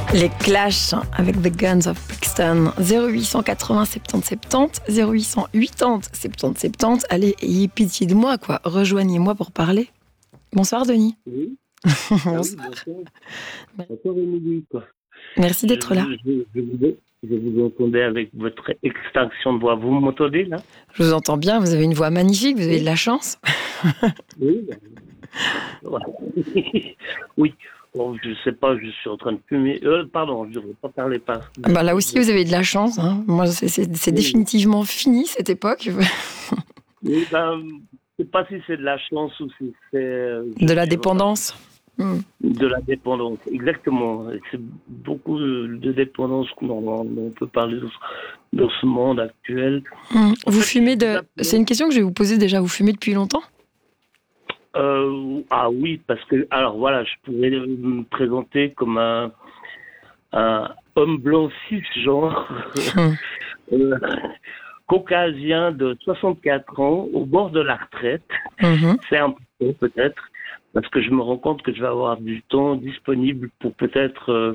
Les Clash avec The Guns of Brixton. 0880 70 70, 0880 70 70. Allez, ayez pitié de moi, quoi. Rejoignez-moi pour parler. Bonsoir, Denis. Oui. Bonsoir. Bonsoir, Émilie, quoi. Merci d'être là. Je vous entendais avec votre extinction de voix. Vous m'entendez, là? Je vous entends bien, vous avez une voix magnifique, vous avez de la chance. Oui. Voilà. Oui. Bon, je sais pas, je suis en train de fumer. Pardon, je ne devrais pas parler par... Bah là aussi, vous avez de la chance. Hein. Moi, c'est définitivement fini, cette époque. Oui, je ne sais pas si c'est de la chance ou si c'est... De la dépendance. De la dépendance, exactement. C'est beaucoup de dépendance dont on peut parler dans ce monde actuel. Vous fumez de... C'est une question que je vais vous poser déjà. Vous fumez depuis longtemps? Ah oui, parce que, alors voilà, je pourrais me présenter comme un homme blanc cisgenre, caucasien de 64 ans, au bord de la retraite. C'est un peu peut-être, parce que je me rends compte que je vais avoir du temps disponible pour peut-être...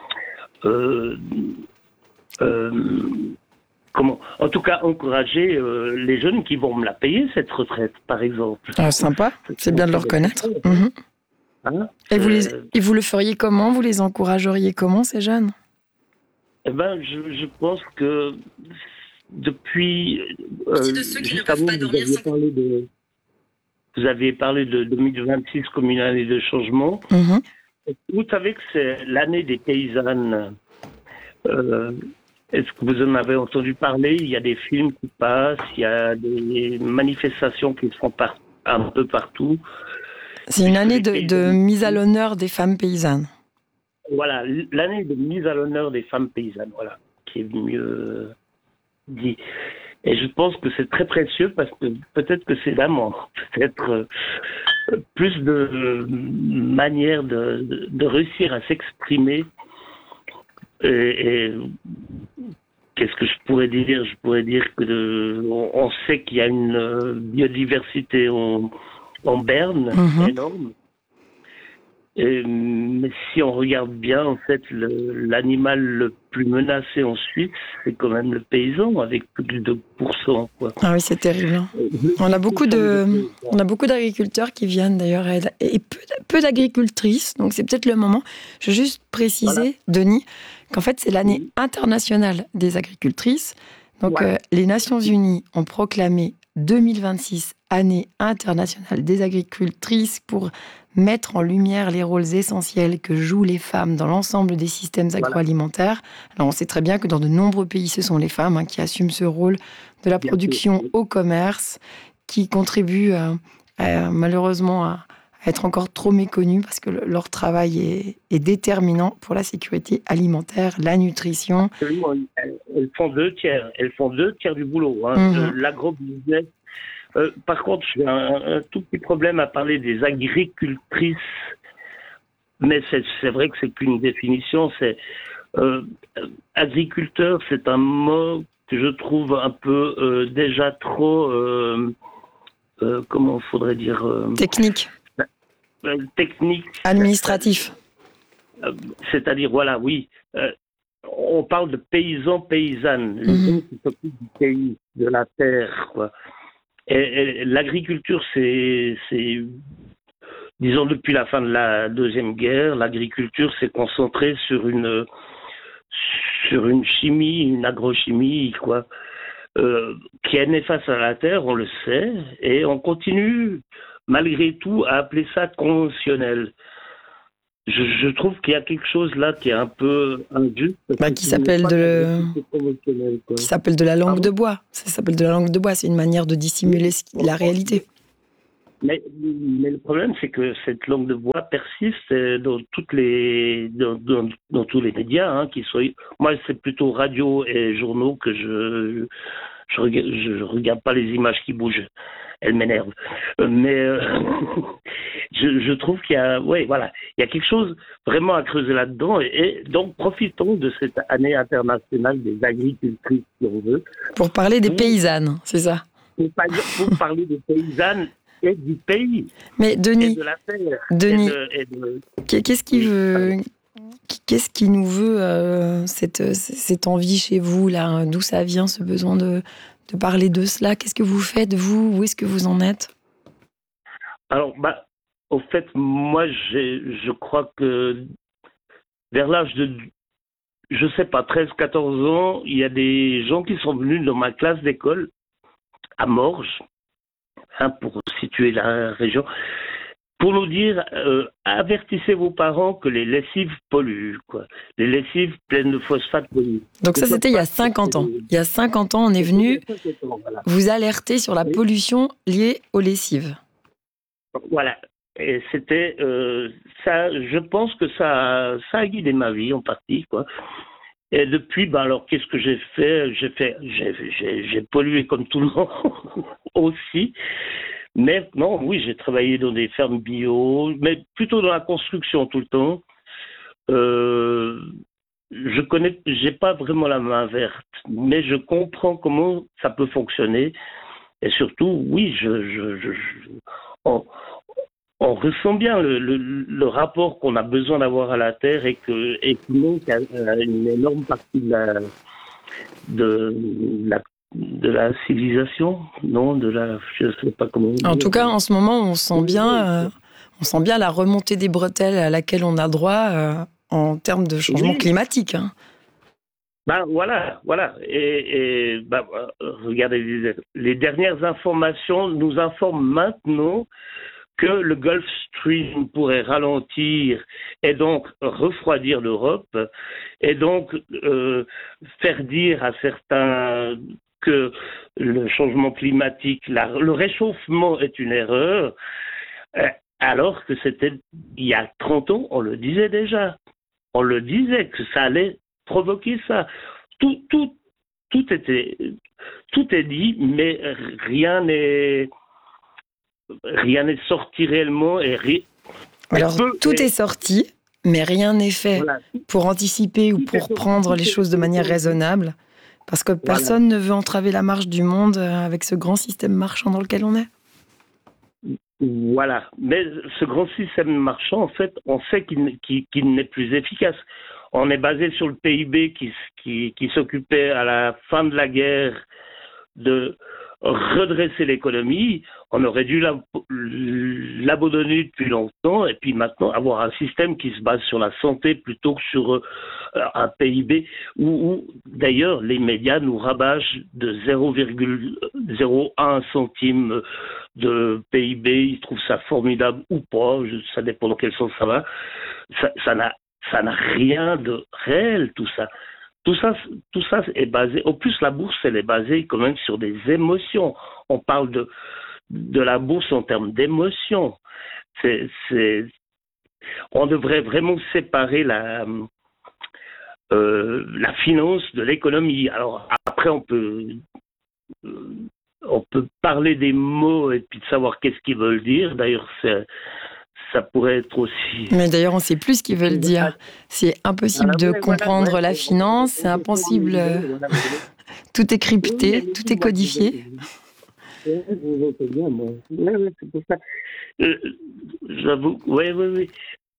en tout cas, encourager les jeunes qui vont me la payer, cette retraite, par exemple. Ah, sympa, c'est bien de le reconnaître. Hein, et vous le feriez comment? Vous les encourageriez comment, ces jeunes? Eh ben, je pense que depuis... de ceux qui ne peuvent pas dormir vous aviez parlé de 2026 comme une année de changement. Vous savez que c'est l'année des paysannes. Est-ce que vous en avez entendu parler? Il y a des films qui passent, il y a des manifestations qui se font un peu partout. C'est une année de mise à l'honneur des femmes paysannes. Voilà, l'année de mise à l'honneur des femmes paysannes, voilà, qui est mieux dit. Et je pense que c'est très précieux parce que peut-être que c'est l'amour, peut-être plus de manière de réussir à s'exprimer. Et qu'est-ce que je pourrais dire? Je pourrais dire que on sait qu'il y a une biodiversité en Berne énorme. Mais si on regarde bien, en fait, l'animal le plus menacé en Suisse, c'est quand même le paysan, avec plus de 2%. Quoi. Ah oui, c'est terrible. On a beaucoup d'agriculteurs qui viennent d'ailleurs, et peu d'agricultrices, donc c'est peut-être le moment. Je veux juste préciser, Denis, qu'en fait, c'est l'année internationale des agricultrices. Donc, les Nations Unies ont proclamé 2026 année internationale des agricultrices pour mettre en lumière les rôles essentiels que jouent les femmes dans l'ensemble des systèmes agroalimentaires. Alors, on sait très bien que dans de nombreux pays, ce sont les femmes qui assument ce rôle de la production au commerce, qui contribuent malheureusement à être encore trop méconnues parce que leur travail est déterminant pour la sécurité alimentaire, la nutrition. Absolument. Elles font deux tiers du boulot. L'agrobusiness. Par contre, j'ai un tout petit problème à parler des agricultrices, mais c'est vrai que c'est qu'une définition. Agriculteur, c'est un mot que je trouve un peu déjà trop, comment faudrait dire, technique, administratif. C'est-à-dire, voilà, oui. On parle de paysans, paysannes, les gens qui s'occupent du pays, de la terre, quoi. Et l'agriculture, c'est, disons, depuis la fin de la Deuxième Guerre, l'agriculture s'est concentrée sur une chimie, une agrochimie, quoi, qui est néfaste à la terre, on le sait, et on continue, malgré tout, à appeler ça conventionnel. Je trouve qu'il y a quelque chose là qui est un peu injuste. Qui s'appelle de la langue de bois. Ça s'appelle de la langue de bois. C'est une manière de dissimuler la réalité. Mais le problème, c'est que cette langue de bois persiste dans tous les médias, qui soient. Moi, c'est plutôt radio et journaux que je regarde pas les images qui bougent. Elles m'énervent. Mais je trouve qu'il y a, il y a quelque chose vraiment à creuser là-dedans. Et donc, profitons de cette année internationale des agricultrices, si on veut. Pour parler des paysannes, c'est ça? Pour parler des paysannes et du pays. Mais Denis, et de la terre. Qu'est-ce qui veut... Qu'est-ce qui nous veut cette envie chez vous là? D'où ça vient ce besoin de parler de cela? Qu'est-ce que vous faites vous? Où est-ce que vous en êtes? Alors, au fait, moi, je crois que vers l'âge de, je sais pas, 13, 14 ans, il y a des gens qui sont venus dans ma classe d'école à Morges, pour situer la région, pour nous dire avertissez vos parents que les lessives polluent, quoi. Les lessives pleines de phosphate polluent. Donc ça, c'était il y a 50 ans. Il y a 50 ans, on est venu vous alerter sur la pollution liée aux lessives. Voilà. Et c'était ça. Je pense que ça a guidé ma vie en partie, quoi. Et depuis, alors qu'est-ce que j'ai fait? J'ai pollué comme tout le monde aussi. Mais non, oui, j'ai travaillé dans des fermes bio, mais plutôt dans la construction tout le temps. J'ai pas vraiment la main verte, mais je comprends comment ça peut fonctionner. Et surtout, oui, on ressent bien le rapport qu'on a besoin d'avoir à la terre et que nous, qui a une énorme partie de la civilisation, non, je sais pas comment. En tout cas, en ce moment, on sent bien la remontée des bretelles à laquelle on a droit en termes de changement climatique. Hein. Voilà. Et regardez, les dernières informations nous informent maintenant que le Gulf Stream pourrait ralentir et donc refroidir l'Europe et donc faire dire à certains que le changement climatique, le réchauffement est une erreur, alors que c'était il y a 30 ans, on le disait déjà. On le disait que ça allait provoquer ça. Tout est dit, mais rien n'est sorti réellement. Alors, tout est sorti, mais rien n'est fait pour anticiper ou pour prendre les choses de manière raisonnable, parce que personne ne veut entraver la marche du monde avec ce grand système marchand dans lequel on est. Voilà. Mais ce grand système marchand, en fait, on sait qu'il n'est plus efficace. On est basé sur le PIB qui s'occupait à la fin de la guerre de redresser l'économie. On aurait dû l'abandonner depuis longtemps et puis maintenant avoir un système qui se base sur la santé plutôt que sur un PIB où d'ailleurs les médias nous rabâchent de 0,01 centime de PIB. Ils trouvent ça formidable ou pas, ça dépend dans quel sens ça va. Ça n'a rien de réel, tout ça. Tout ça est basé, au plus la bourse, elle est basée quand même sur des émotions. On parle de la bourse en termes d'émotions. On devrait vraiment séparer la finance de l'économie. Alors après, on peut parler des mots et puis de savoir qu'est-ce qu'ils veulent dire. D'ailleurs, ça pourrait être aussi... Mais d'ailleurs, on ne sait plus ce qu'ils veulent dire. C'est impossible de comprendre la finance, c'est impossible. Tout est crypté, tout est codifié. C'est pour ça. J'avoue, oui.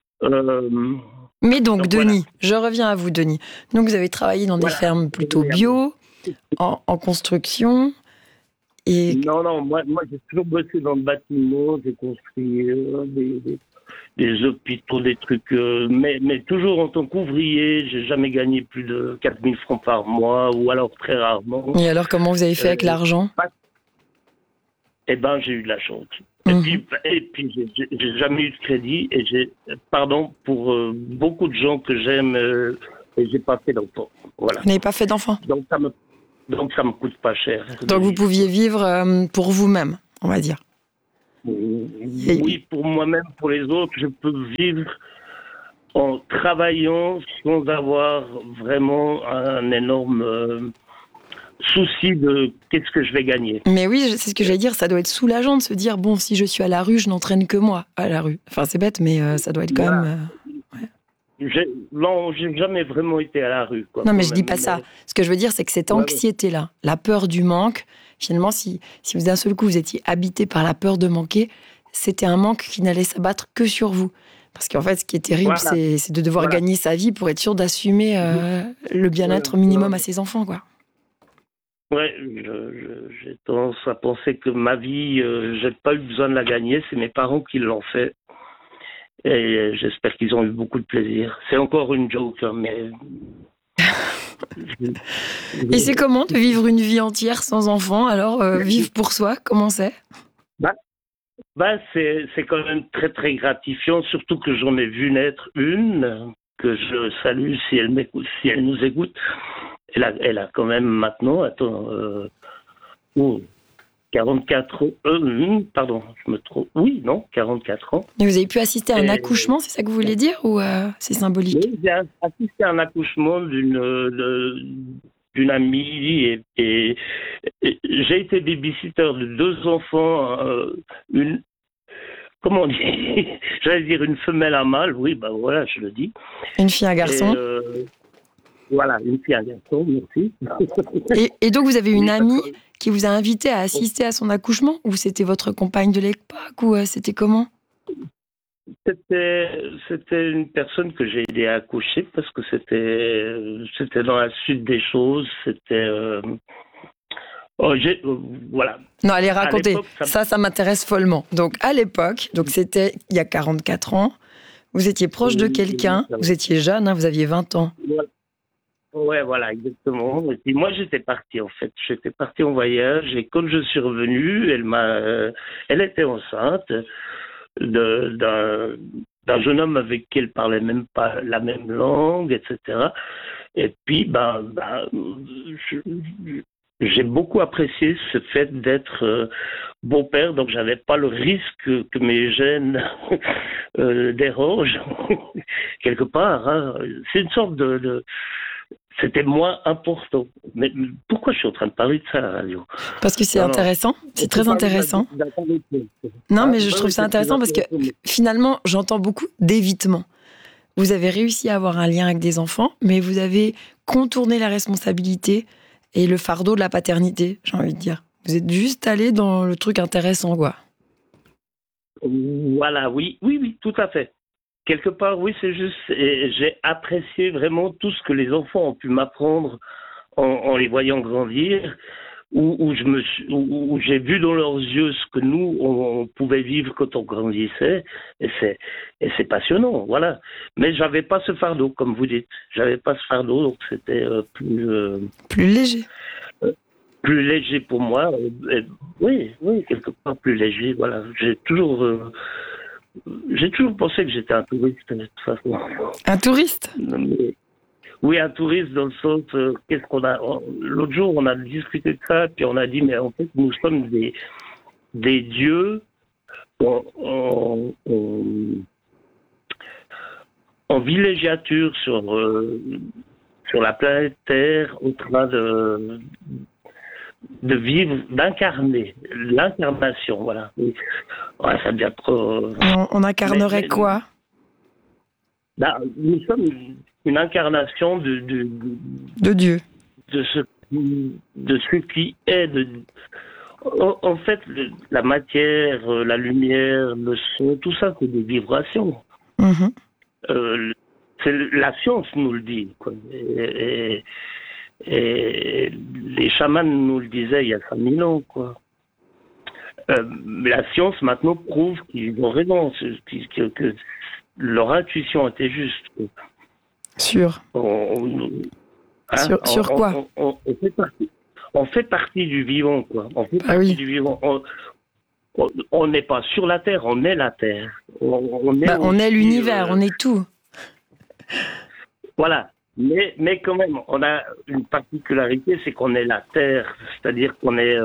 Mais donc, Denis, je reviens à vous, Denis. Donc, vous avez travaillé dans des fermes plutôt bio, en construction... Non, moi j'ai toujours bossé dans le bâtiment, j'ai construit des hôpitaux, des trucs, mais toujours en tant qu'ouvrier, j'ai jamais gagné plus de 4 000 francs par mois, ou alors très rarement. Et alors comment vous avez fait avec l'argent? Eh ben j'ai eu de la chance. Et puis j'ai jamais eu de crédit, et pardon pour beaucoup de gens que j'aime, et j'ai pas fait d'enfant. Voilà. Vous n'avez pas fait d'enfant? Donc ça me coûte pas cher. Donc vous pouviez vivre pour vous-même, on va dire. Oui, pour moi-même, pour les autres, je peux vivre en travaillant sans avoir vraiment un énorme souci de qu'est-ce que je vais gagner. Mais oui, c'est ce que j'allais dire, ça doit être soulageant de se dire, bon, si je suis à la rue, je n'entraîne que moi à la rue. Enfin, c'est bête, mais ça doit être quand même... Non, j'ai jamais vraiment été à la rue. Quoi, non, mais je dis pas ça. Ce que je veux dire, c'est que cette anxiété-là, la peur du manque, finalement, si vous d'un seul coup vous étiez habité par la peur de manquer, c'était un manque qui n'allait s'abattre que sur vous. Parce qu'en fait, ce qui est terrible, Voilà. c'est de devoir gagner sa vie pour être sûr d'assumer le bien-être minimum à ses enfants, quoi. Ouais, j'ai tendance à penser que ma vie, j'ai pas eu besoin de la gagner, c'est mes parents qui l'ont fait. Et j'espère qu'ils ont eu beaucoup de plaisir. C'est encore une joke, hein, mais... Et c'est comment de vivre une vie entière sans enfant? Alors, vivre pour soi, comment c'est? C'est quand même très très gratifiant, surtout que j'en ai vu naître une, que je salue si elle m'écoute, si elle nous écoute. Elle a quand même maintenant, 44 ans, pardon, je me trompe, oui, non, 44 ans. Et vous avez pu assister à un accouchement, c'est ça que vous voulez dire, ou c'est symbolique? Oui, j'ai assisté à un accouchement d'une amie et j'ai été babysitter de 2 enfants, comment on dit? J'allais dire une femelle à mâle, oui, ben voilà, je le dis. Une fille, un garçon. Voilà, une fille, un garçon, merci. Et donc, vous avez une amie qui vous a invité à assister à son accouchement, ou c'était votre compagne de l'époque, ou c'était comment? C'était une personne que j'ai aidé à accoucher parce que c'était dans la suite des choses, c'était... voilà. Non, allez, racontez. Ça m'intéresse follement. Donc, à l'époque, donc c'était il y a 44 ans, vous étiez proche de quelqu'un, vous étiez jeune, hein, vous aviez 20 ans. Ouais, voilà, exactement. Et puis moi, j'étais parti, en fait. J'étais parti en voyage et quand je suis revenu, elle était enceinte d'un jeune homme avec qui elle parlait même pas la même langue, etc. Et puis, j'ai beaucoup apprécié ce fait d'être beau-père, donc j'avais pas le risque que mes gènes dérogent quelque part. Hein. C'est une sorte c'était moins important. Mais pourquoi je suis en train de parler de ça à la radio? Parce que c'est intéressant, c'est très intéressant. Non, mais je trouve ça intéressant parce que finalement, j'entends beaucoup d'évitement. Vous avez réussi à avoir un lien avec des enfants, mais vous avez contourné la responsabilité et le fardeau de la paternité, j'ai envie de dire. Vous êtes juste allé dans le truc intéressant, quoi. Voilà, oui, tout à fait. Quelque part, oui, c'est juste. Et j'ai apprécié vraiment tout ce que les enfants ont pu m'apprendre en les voyant grandir, où j'ai vu dans leurs yeux ce que nous on pouvait vivre quand on grandissait, et c'est passionnant, voilà. Mais j'avais pas ce fardeau, comme vous dites. J'avais pas ce fardeau, donc c'était plus léger. Plus léger pour moi. Oui, quelque part plus léger. Voilà, j'ai toujours pensé que j'étais un touriste, de toute façon. Un touriste? Oui, un touriste dans le sens, qu'est-ce qu'on a... L'autre jour, on a discuté de ça, puis on a dit, mais en fait, nous sommes des dieux en villégiature sur la planète Terre, en train de vivre, d'incarner, l'incarnation, voilà. Ouais, ça devient trop... On incarnerait quoi? Nous sommes une incarnation de Dieu. De ce qui est. En fait, la matière, la lumière, le son, tout ça, c'est des vibrations. Mm-hmm. La science nous le dit, quoi. Et les chamans nous le disaient il y a 5000 ans, quoi. La science maintenant prouve qu'ils ont raison, que leur intuition était juste. Sur quoi? On fait partie du vivant, quoi. On fait partie du vivant. On n'est pas sur la Terre, on est la Terre. On est l'univers, on est tout. Voilà. Mais quand même, on a une particularité, c'est qu'on est la Terre, c'est-à-dire qu'on est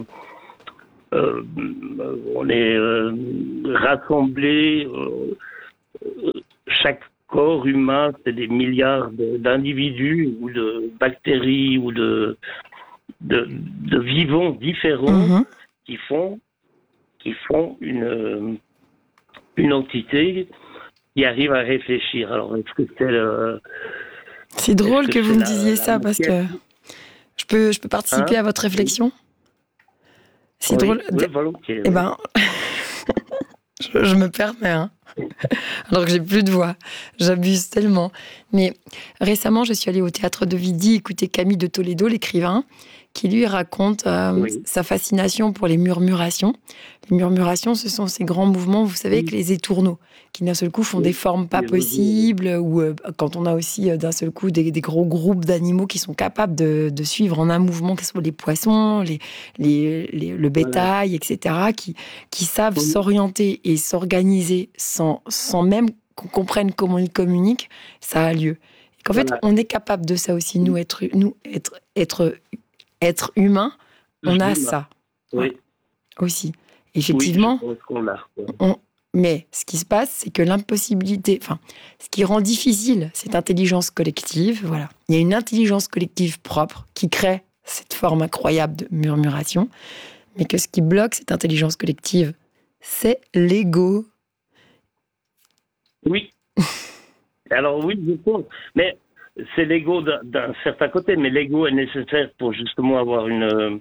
rassemblés. Chaque corps humain, c'est des milliards d'individus ou de bactéries ou de vivants différents qui font une entité qui arrive à réfléchir. Alors, est-ce que c'est drôle que vous me disiez ça parce que je peux participer à votre réflexion. C'est drôle. Oui, volontiers. Eh ben, je me permets. Hein. Alors que j'ai plus de voix. J'abuse tellement. Mais récemment, je suis allée au Théâtre de Vidi écouter Camille de Toledo, l'écrivain, qui lui raconte sa fascination pour les murmurations. Les murmurations, ce sont ces grands mouvements, vous savez, avec les étourneaux, qui d'un seul coup font des formes pas possibles, ou quand on a aussi d'un seul coup des gros groupes d'animaux qui sont capables de suivre en un mouvement, que ce soit les poissons, le bétail, etc., qui savent s'orienter et s'organiser sans même qu'on comprenne comment ils communiquent, ça a lieu. Et qu'en fait, on est capable de ça aussi, nous, être humain, on a ça. Oui. Aussi. Effectivement. Oui, je pense qu'on l'a. Mais ce qui se passe, c'est que l'impossibilité, ce qui rend difficile cette intelligence collective, voilà. Il y a une intelligence collective propre qui crée cette forme incroyable de murmuration, mais que ce qui bloque cette intelligence collective, c'est l'ego. Oui. Alors oui, je pense. Mais c'est l'ego d'un certain côté, mais l'ego est nécessaire pour justement avoir une...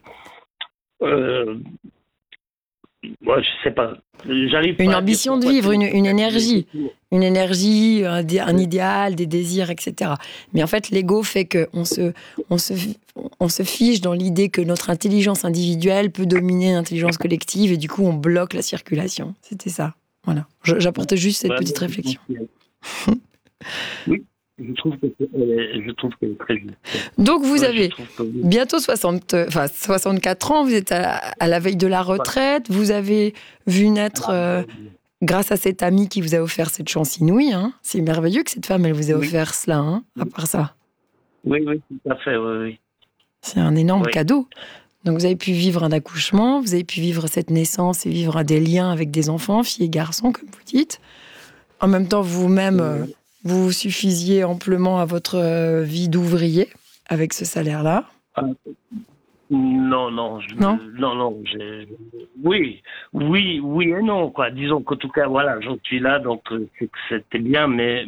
moi, je sais pas. J'arrive une pas ambition de vivre, une énergie. Une énergie, un idéal, des désirs, etc. Mais en fait, l'ego fait qu'on se fige dans l'idée que notre intelligence individuelle peut dominer l'intelligence collective et du coup, on bloque la circulation. C'était ça. Voilà. J'apportais juste cette petite réflexion. Oui. Je trouve qu'elle est très juste. Donc vous avez bientôt 64 ans, vous êtes à la veille de la retraite, vous avez vu naître, grâce à cette amie qui vous a offert cette chance inouïe, hein. C'est merveilleux que cette femme, elle vous ait offert cela, hein, à part ça. Oui, tout à fait, oui. C'est un énorme cadeau. Donc vous avez pu vivre un accouchement, vous avez pu vivre cette naissance et vivre des liens avec des enfants, filles et garçons, comme vous dites. En même temps, vous-même... vous suffisiez amplement à votre vie d'ouvrier avec ce salaire-là? Non. Oui et non, quoi. Disons qu'en tout cas, voilà, j'en suis là, donc c'était bien, mais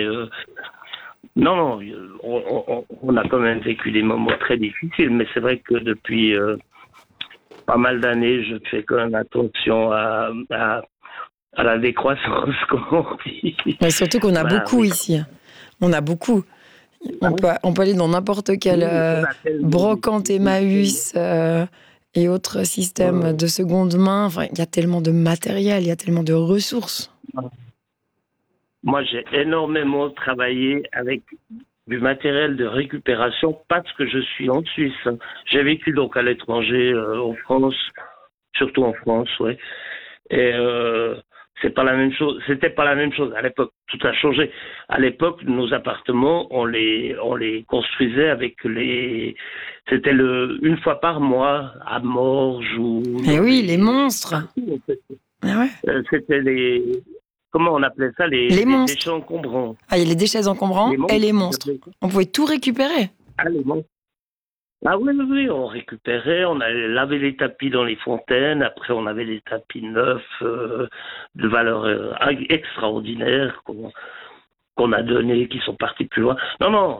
non, on a quand même vécu des moments très difficiles, mais c'est vrai que depuis pas mal d'années, je fais quand même attention à la décroissance, comme on dit. Mais surtout qu'on a beaucoup ici. On a beaucoup. On peut aller dans n'importe quel brocante Emmaüs et autres systèmes de seconde main. Enfin, il y a tellement de matériel, il y a tellement de ressources. Moi, j'ai énormément travaillé avec du matériel de récupération parce que je suis en Suisse. J'ai vécu donc à l'étranger, en France, surtout en France, ouais. Et c'est pas la même chose. C'était pas la même chose à l'époque. Tout a changé. À l'époque, nos appartements, on les construisait avec c'était une fois par mois à Morges ou. Eh oui, les monstres. Ah ouais. C'était comment on appelait ça, les déchets encombrants. Ah, il y a les déchets encombrants et les monstres. On pouvait tout récupérer. Ah, les monstres. Ah oui, on récupérait, on allait laver les tapis dans les fontaines, après on avait des tapis neufs de valeur extraordinaire qu'on a donnés, qui sont partis plus loin. Non,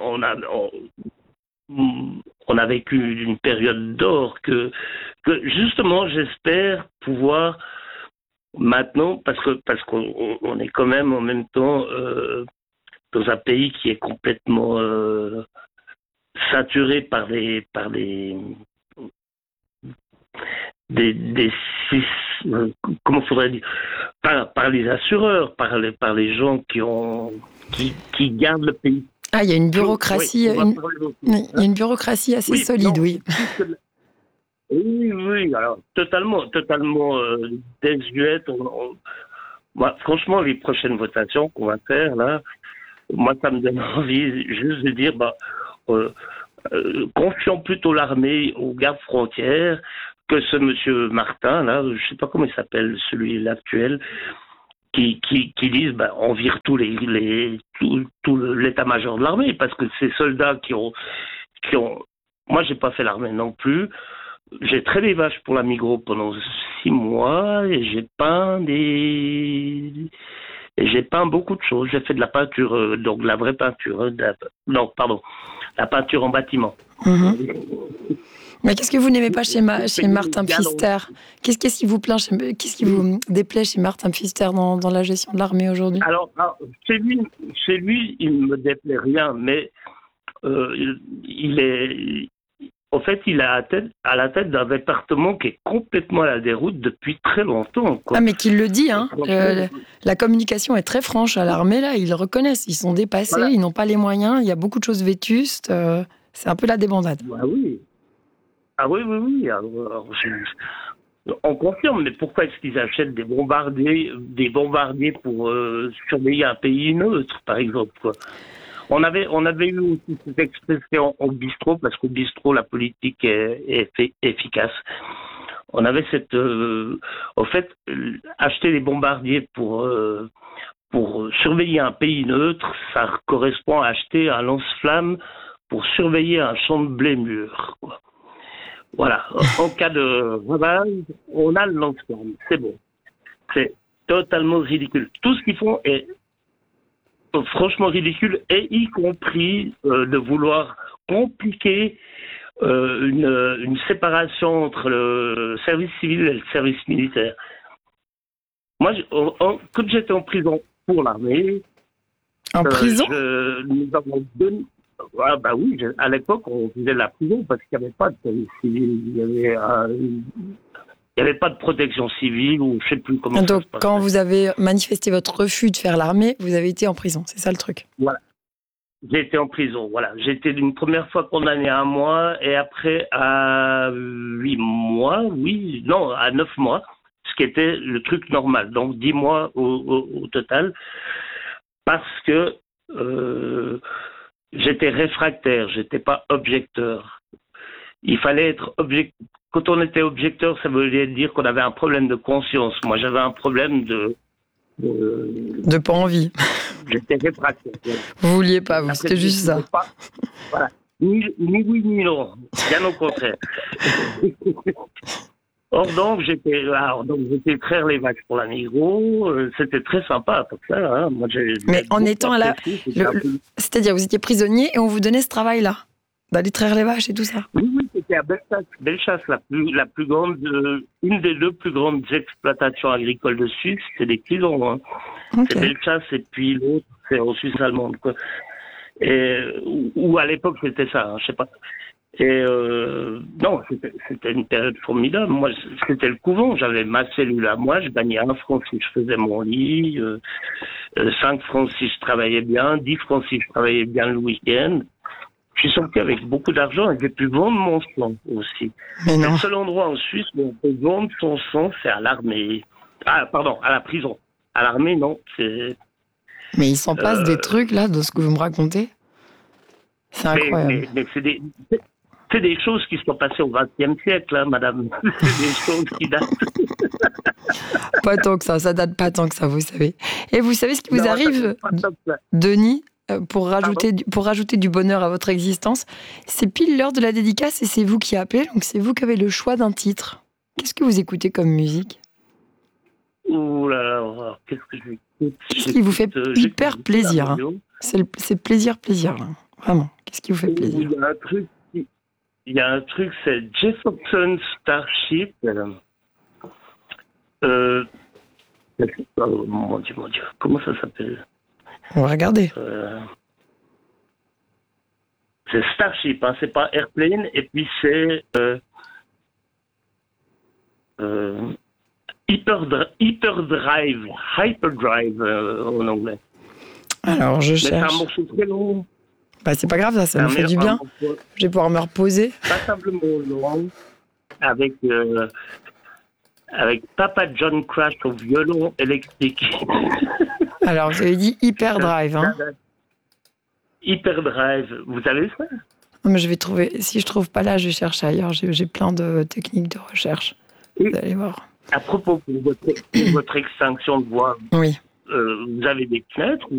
on a vécu une période d'or que justement j'espère pouvoir maintenant, parce qu'on est quand même en même temps dans un pays qui est complètement saturé par comment faudrait dire, par les assureurs, par les gens qui gardent le pays. Ah, il y a une bureaucratie, il y a une bureaucratie assez solide, oui. Oui, alors totalement désuète. Moi, franchement, les prochaines votations qu'on va faire là, moi, ça me donne envie juste de dire, confions plutôt l'armée aux gardes frontières que ce monsieur Martin, là, je sais pas comment il s'appelle, celui l'actuel, qui disent, on vire tout l'état-major de l'armée, parce que ces soldats qui ont, moi, j'ai pas fait l'armée non plus. J'ai traité des vaches pour la Migros pendant 6 mois et j'ai peint beaucoup de choses. J'ai fait de la peinture, donc de la vraie peinture. La peinture en bâtiment. Mmh. Mais qu'est-ce que vous n'aimez pas chez Martin Pfister ? Qu'est-ce qui vous plaît qu'est-ce qui vous déplaît chez Martin Pfister dans la gestion de l'armée aujourd'hui ? Alors, chez lui, il ne me déplaît rien, mais il est... En fait, il est à la tête d'un département qui est complètement à la déroute depuis très longtemps, quoi. Ah, mais qu'il le dit, hein. La communication est très franche à l'armée, là. Ils le reconnaissent. Ils sont dépassés, voilà. Ils n'ont pas les moyens. Il y a beaucoup de choses vétustes. C'est un peu la débandade. Bah oui. Ah oui. Alors, on confirme, mais pourquoi est-ce qu'ils achètent des bombardiers pour surveiller un pays neutre, par exemple, quoi ? On avait eu aussi cette expression au bistrot, parce qu'au bistrot, la politique est efficace. On avait en fait, acheter des bombardiers pour surveiller un pays neutre, ça correspond à acheter un lance-flamme pour surveiller un champ de blé mûr, quoi. Voilà. En cas de ravage, on a le lance-flamme. C'est bon. C'est totalement ridicule. Tout ce qu'ils font est franchement ridicule, et y compris de vouloir compliquer une séparation entre le service civil et le service militaire. Moi, quand j'étais en prison pour l'armée... En prison nous avons donné... Ah bah oui, à l'époque, on faisait la prison parce qu'il n'y avait pas de service civil. Il n'y avait pas de protection civile, ou je ne sais plus comment ça se passe. Donc, quand vous avez manifesté votre refus de faire l'armée, vous avez été en prison, c'est ça le truc ? Voilà. J'ai été en prison, voilà. J'ai été une première fois condamné à 1 mois, et après à 8 mois, à 9 mois, ce qui était le truc normal. Donc 10 mois au total, parce que j'étais réfractaire, j'étais pas objecteur. Il fallait être objecteur. Quand on était objecteur, ça voulait dire qu'on avait un problème de conscience. Moi, j'avais un problème de pas envie. J'étais réfractaire. Vous vouliez pas, c'était juste ça. Voilà. Ni oui, ni non. Bien au contraire. Donc, j'étais traire les vaches pour la Négro. C'était très sympa, comme ça. Hein. Moi, mais en étant là, c'est-à-dire, vous étiez prisonnier et on vous donnait ce travail-là, d'aller traire les vaches et tout ça. Oui, c'était à Bellechasse, la plus grande, une des 2 plus grandes exploitations agricoles de Suisse, c'est des prisons. Hein. Okay. C'est Bellechasse et puis l'autre, c'est en Suisse allemande, quoi. Ou à l'époque c'était ça, hein, je sais pas. Et non, c'était une période formidable. Moi, c'était le couvent. J'avais ma cellule à moi. Je gagnais 1 franc si je faisais mon lit, 5 francs si je travaillais bien, 10 francs si je travaillais bien le week-end. Je suis sorti avec beaucoup d'argent et j'ai pu vendre mon sang aussi. Mais non. Le seul endroit en Suisse où on peut vendre son sang, c'est à l'armée. Ah, pardon, à la prison. À l'armée, non. Mais il s'en passe des trucs, là, de ce que vous me racontez. C'est incroyable. Mais c'est des choses qui sont passées au XXe siècle, hein, madame. C'est des choses qui datent. Pas tant que ça date pas tant que ça, vous savez. Et vous savez ce qui vous arrive, Denis ? Pour rajouter du bonheur à votre existence, c'est pile l'heure de la dédicace et c'est vous qui appelez, donc c'est vous qui avez le choix d'un titre. Qu'est-ce que vous écoutez comme musique ? Ouh là là, qu'est-ce que j'écoute ? Qu'est-ce qui vous fait hyper plaisir, hein ? C'est plaisir, là. Vraiment. Qu'est-ce qui vous fait plaisir ? Il y a un truc, c'est Jefferson Starship. Mon Dieu, comment ça s'appelle ? On va regarder. C'est Starship, hein, c'est pas Airplane, et puis c'est Hyperdrive en anglais. Alors, je cherche. Mais c'est un morceau très long. Bah, c'est pas grave, ça me fait du bien. Je vais pouvoir me reposer. Passablement long, avec Papa John Crash au violon électrique. Alors, vous avez dit Hyperdrive, hein ? Hyperdrive, vous savez ça ? Non, mais je vais trouver. Si je trouve pas là, je cherche ailleurs. J'ai plein de techniques de recherche. Vous allez voir. À propos, pour votre extinction de voix, oui. Vous avez des fenêtres